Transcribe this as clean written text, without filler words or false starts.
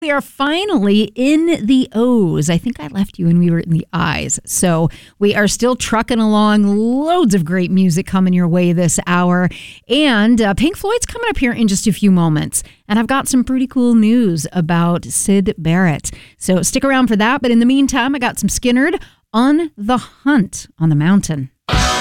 We are finally in the O's. I think I left you when we were in the I's. So we are still trucking along. Loads of great music coming your way this hour. And Pink Floyd's coming up here in just a few moments. And I've got some pretty cool news about Syd Barrett. So stick around for that. But in the meantime, I got some Skynyrd, On the Hunt on the Mountain.